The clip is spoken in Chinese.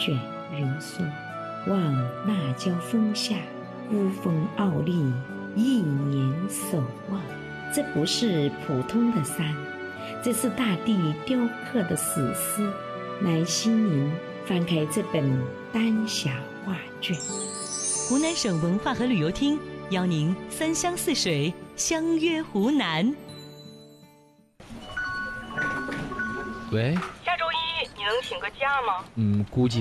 卷云舒，望那交峰下，孤峰傲立，一年守望。这不是普通的山，这是大地雕刻的史诗，乃心灵翻开这本丹霞画卷。 湖南省文化和旅游厅邀您三湘四水相约湖南。 喂， 下周一你能请个假吗？ 估计